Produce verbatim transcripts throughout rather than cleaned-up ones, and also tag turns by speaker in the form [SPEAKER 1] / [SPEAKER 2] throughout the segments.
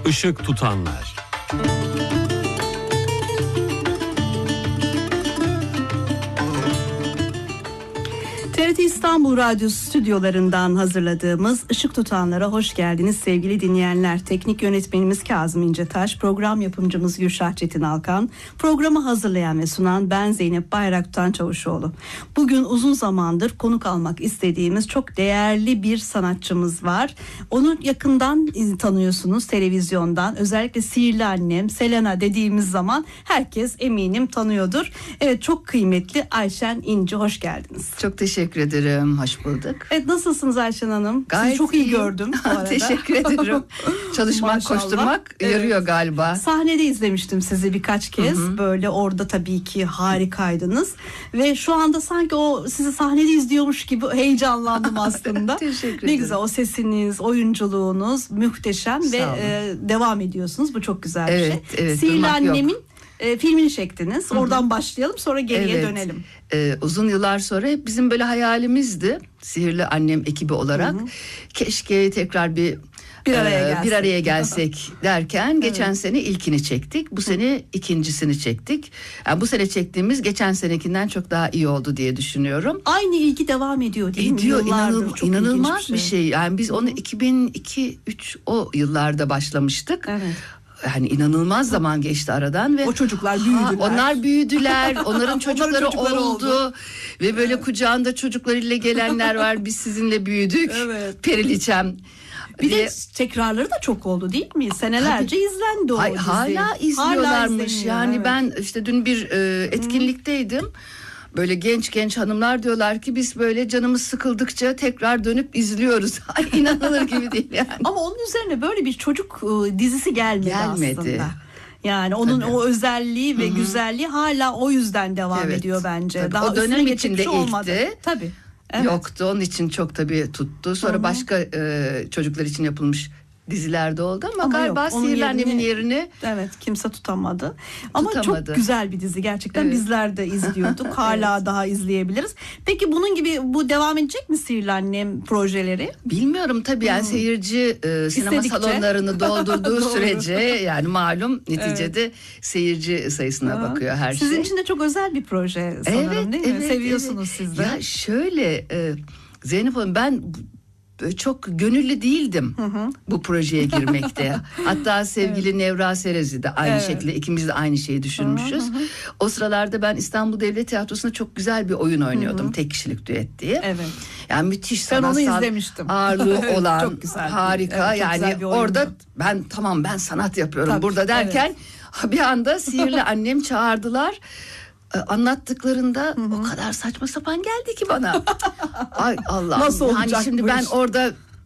[SPEAKER 1] Işık tutanlar.
[SPEAKER 2] T R T İstanbul Radyosu stüdyolarından hazırladığımız Işık Tutanlar'a hoş geldiniz sevgili dinleyenler. Teknik yönetmenimiz Kazım İncetaş, program yapımcımız Gülşah Çetin Alkan, programı hazırlayan ve sunan ben Zeynep Bayraktutan Çavuşoğlu. Bugün uzun zamandır konuk almak istediğimiz çok değerli bir sanatçımız var. Onu yakından tanıyorsunuz televizyondan. Özellikle Sihirli Annem, Selena dediğimiz zaman herkes eminim tanıyordur. Evet, çok kıymetli Ayşen İnci, hoş geldiniz.
[SPEAKER 3] Çok teşekkür ederim. Hoş bulduk.
[SPEAKER 2] Evet, nasılsınız Ayşen Hanım?
[SPEAKER 3] Gayet
[SPEAKER 2] Sizi çok iyi
[SPEAKER 3] iyiyim.
[SPEAKER 2] gördüm bu arada.
[SPEAKER 3] Teşekkür ederim. Çalışmak,
[SPEAKER 2] Maşallah.
[SPEAKER 3] koşturmak
[SPEAKER 2] Evet.
[SPEAKER 3] yarıyor galiba.
[SPEAKER 2] Sahnede izlemiştim sizi birkaç kez. Hı hı. Böyle orada tabii ki harikaydınız. Ve şu anda sanki o sizi sahnede izliyormuş gibi heyecanlandım aslında.
[SPEAKER 3] Teşekkür ederim.
[SPEAKER 2] Ne güzel, o sesiniz, oyunculuğunuz muhteşem
[SPEAKER 3] Sağ
[SPEAKER 2] ve
[SPEAKER 3] olun.
[SPEAKER 2] e, devam ediyorsunuz. Bu çok güzel bir
[SPEAKER 3] Evet,
[SPEAKER 2] şey.
[SPEAKER 3] evet,
[SPEAKER 2] Sihirli
[SPEAKER 3] durmak yok.
[SPEAKER 2] Annem'in e, filmini çektiniz. Hı hı. Oradan başlayalım, sonra geriye
[SPEAKER 3] Evet.
[SPEAKER 2] dönelim.
[SPEAKER 3] Ee, uzun yıllar sonra hep bizim böyle hayalimizdi. Sihirli Annem ekibi olarak. Hı hı. Keşke tekrar bir
[SPEAKER 2] Bir araya
[SPEAKER 3] e,
[SPEAKER 2] gelsek.
[SPEAKER 3] bir araya gelsek derken
[SPEAKER 2] Evet.
[SPEAKER 3] geçen sene ilkini çektik. Bu sene ikincisini çektik. Yani bu sene çektiğimiz geçen senekinden çok daha iyi oldu diye düşünüyorum.
[SPEAKER 2] Aynı ilgi devam ediyor değil
[SPEAKER 3] Ediyor,
[SPEAKER 2] mi? Yıllardır.
[SPEAKER 3] inanıl,
[SPEAKER 2] Çok
[SPEAKER 3] inanılmaz
[SPEAKER 2] ilginç
[SPEAKER 3] bir şey. Yani biz onu iki bin iki üç o yıllarda başlamıştık.
[SPEAKER 2] Evet.
[SPEAKER 3] Yani inanılmaz zaman geçti aradan ve
[SPEAKER 2] o çocuklar büyüdüler.
[SPEAKER 3] Ha, onlar büyüdüler. Onların çocukları,
[SPEAKER 2] çocukları
[SPEAKER 3] oldu.
[SPEAKER 2] oldu.
[SPEAKER 3] Ve böyle kucağında çocuklarıyla gelenler var. Biz sizinle büyüdük.
[SPEAKER 2] Evet.
[SPEAKER 3] Periliçem.
[SPEAKER 2] Bir
[SPEAKER 3] diye.
[SPEAKER 2] de tekrarları da çok oldu değil mi? Senelerce
[SPEAKER 3] Tabii.
[SPEAKER 2] izlendi o
[SPEAKER 3] Hay,
[SPEAKER 2] dizi.
[SPEAKER 3] hala izliyorlarmış.
[SPEAKER 2] izleniyor,
[SPEAKER 3] yani
[SPEAKER 2] evet.
[SPEAKER 3] ben işte dün bir e, etkinlikteydim. Böyle genç genç hanımlar diyorlar ki biz böyle canımız sıkıldıkça tekrar dönüp izliyoruz. Ay, inanılır gibi değil yani.
[SPEAKER 2] Ama onun üzerine böyle bir çocuk e, dizisi gelmedi,
[SPEAKER 3] Gelmedi.
[SPEAKER 2] aslında. Yani onun
[SPEAKER 3] Tabii.
[SPEAKER 2] o özelliği ve Hı-hı. güzelliği hala o yüzden devam
[SPEAKER 3] Evet.
[SPEAKER 2] ediyor bence.
[SPEAKER 3] Tabii.
[SPEAKER 2] Daha
[SPEAKER 3] O dönem içinde
[SPEAKER 2] olmadı.
[SPEAKER 3] ilkti.
[SPEAKER 2] Tabii. Evet.
[SPEAKER 3] Yoktu. Onun için çok tabii tuttu. Sonra
[SPEAKER 2] Hı-hı.
[SPEAKER 3] başka e, çocuklar için yapılmış dizilerde oldu ama,
[SPEAKER 2] Ama
[SPEAKER 3] galiba
[SPEAKER 2] yok, onun
[SPEAKER 3] Sihirli
[SPEAKER 2] yerini-
[SPEAKER 3] Annem'in yerini
[SPEAKER 2] Evet, kimse tutamadı. Ama
[SPEAKER 3] Tutamadı.
[SPEAKER 2] çok güzel bir dizi gerçekten.
[SPEAKER 3] Evet.
[SPEAKER 2] Bizler de izliyorduk. Hala
[SPEAKER 3] Evet.
[SPEAKER 2] daha izleyebiliriz. Peki bunun gibi bu devam edecek mi Sihirli Annem projeleri?
[SPEAKER 3] bilmiyorum tabii yani seyirci e, sinema
[SPEAKER 2] İstedikçe.
[SPEAKER 3] salonlarını doldurduğu
[SPEAKER 2] Doğru.
[SPEAKER 3] sürece yani malum neticede seyirci sayısına
[SPEAKER 2] Aha.
[SPEAKER 3] bakıyor her
[SPEAKER 2] Sizin
[SPEAKER 3] şey.
[SPEAKER 2] için de çok özel bir proje sanırım,
[SPEAKER 3] Evet,
[SPEAKER 2] değil mi?
[SPEAKER 3] evet,
[SPEAKER 2] Seviyorsunuz
[SPEAKER 3] evet.
[SPEAKER 2] siz de.
[SPEAKER 3] Ya şöyle e, Zeynep Hanım, ben böyle çok gönüllü değildim
[SPEAKER 2] Hı hı.
[SPEAKER 3] bu projeye girmekte. Hatta sevgili Nevra Serezi de aynı
[SPEAKER 2] Evet.
[SPEAKER 3] şekilde, ikimiz de aynı şeyi düşünmüşüz.
[SPEAKER 2] Hı hı.
[SPEAKER 3] O sıralarda ben İstanbul Devlet Tiyatrosu'nda çok güzel bir oyun oynuyordum. Tek kişilik düet diye.
[SPEAKER 2] Evet.
[SPEAKER 3] Yani müthiş
[SPEAKER 2] Ben onu
[SPEAKER 3] sanatsal
[SPEAKER 2] izlemiştim.
[SPEAKER 3] ağırlığı
[SPEAKER 2] Evet,
[SPEAKER 3] olan,
[SPEAKER 2] çok güzel.
[SPEAKER 3] harika.
[SPEAKER 2] Evet, çok güzel
[SPEAKER 3] yani
[SPEAKER 2] bir oyundu.
[SPEAKER 3] orada ben tamam ben sanat yapıyorum
[SPEAKER 2] Tabii,
[SPEAKER 3] burada derken bir anda Sihirli Annem çağırdılar. Ee, Anlattıklarında o kadar saçma sapan geldi ki bana. Ay Allah'ım.
[SPEAKER 2] Nasıl
[SPEAKER 3] hani
[SPEAKER 2] olacak
[SPEAKER 3] şimdi
[SPEAKER 2] bu
[SPEAKER 3] ben
[SPEAKER 2] iş?
[SPEAKER 3] orada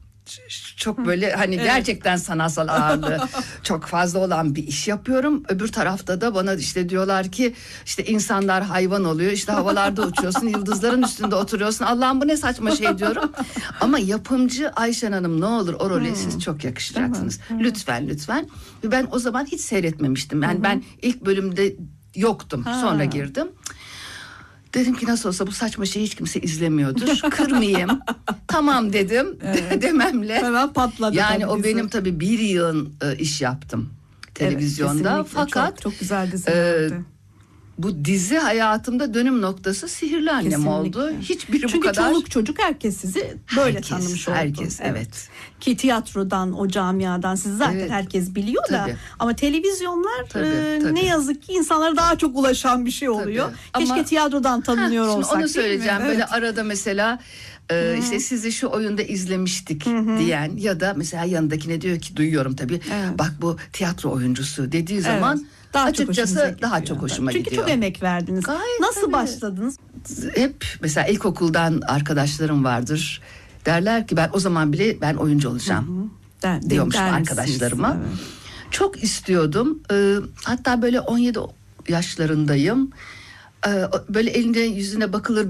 [SPEAKER 3] ç- çok böyle hani
[SPEAKER 2] Evet.
[SPEAKER 3] gerçekten sanatsal ağırlığı çok fazla olan bir iş yapıyorum. Öbür tarafta da bana işte diyorlar ki işte insanlar hayvan oluyor. İşte havalarda uçuyorsun, yıldızların üstünde oturuyorsun. Allah'ım bu ne saçma şey diyorum. Ama yapımcı Ayşen Hanım, ne olur o role siz çok yakışacaksınız. Lütfen lütfen. Ve ben o zaman hiç seyretmemiştim. Yani ben ilk bölümde yoktum.
[SPEAKER 2] Ha.
[SPEAKER 3] Sonra girdim. Dedim ki nasıl olsa bu saçma şeyi hiç kimse izlemiyordur. Kırmayayım. Tamam dedim.
[SPEAKER 2] Evet.
[SPEAKER 3] Dememle.
[SPEAKER 2] Hemen patladı.
[SPEAKER 3] Yani
[SPEAKER 2] tabii
[SPEAKER 3] o
[SPEAKER 2] dizi.
[SPEAKER 3] benim tabii bir yıl e, iş yaptım televizyonda.
[SPEAKER 2] Evet, kesinlikle.
[SPEAKER 3] Fakat
[SPEAKER 2] çok, çok güzel dizilerdi.
[SPEAKER 3] e, bu dizi hayatımda dönüm noktası Sihirli Annem
[SPEAKER 2] Kesinlikle.
[SPEAKER 3] oldu. Hiçbiri
[SPEAKER 2] Çünkü
[SPEAKER 3] bu kadar.
[SPEAKER 2] çoluk çocuk herkes sizi böyle
[SPEAKER 3] Herkes,
[SPEAKER 2] tanımış oldu.
[SPEAKER 3] herkes, evet.
[SPEAKER 2] Ki tiyatrodan, o camiadan sizi zaten
[SPEAKER 3] Evet.
[SPEAKER 2] herkes biliyor da.
[SPEAKER 3] Tabii.
[SPEAKER 2] Ama televizyonlar
[SPEAKER 3] Tabii,
[SPEAKER 2] e,
[SPEAKER 3] tabii.
[SPEAKER 2] ne yazık ki insanlara daha çok ulaşan bir şey oluyor.
[SPEAKER 3] Tabii.
[SPEAKER 2] Keşke
[SPEAKER 3] Ama-
[SPEAKER 2] tiyatrodan tanınıyor
[SPEAKER 3] Ha, şimdi
[SPEAKER 2] olsak,
[SPEAKER 3] onu
[SPEAKER 2] değil mi?
[SPEAKER 3] söyleyeceğim. Böyle
[SPEAKER 2] Evet.
[SPEAKER 3] arada mesela e, işte sizi şu oyunda izlemiştik diyen ya da mesela yanındakine diyor ki, duyuyorum tabii.
[SPEAKER 2] Evet.
[SPEAKER 3] Bak bu tiyatro oyuncusu dediği zaman
[SPEAKER 2] Evet. Daha çok hoşunuza
[SPEAKER 3] açıkçası
[SPEAKER 2] gidiyor.
[SPEAKER 3] daha çok hoşuma
[SPEAKER 2] Çünkü
[SPEAKER 3] gidiyor.
[SPEAKER 2] çok emek verdiniz.
[SPEAKER 3] Gayet
[SPEAKER 2] Nasıl
[SPEAKER 3] tabii.
[SPEAKER 2] başladınız?
[SPEAKER 3] Hep mesela ilkokuldan arkadaşlarım vardır. Derler ki ben o zaman bile ben oyuncu olacağım.
[SPEAKER 2] Der,
[SPEAKER 3] Diyormuşum
[SPEAKER 2] der misiniz?
[SPEAKER 3] arkadaşlarıma.
[SPEAKER 2] Evet.
[SPEAKER 3] Çok istiyordum. Ee, hatta böyle on yedi yaşlarındayım. Ee, böyle eline yüzüne bakılır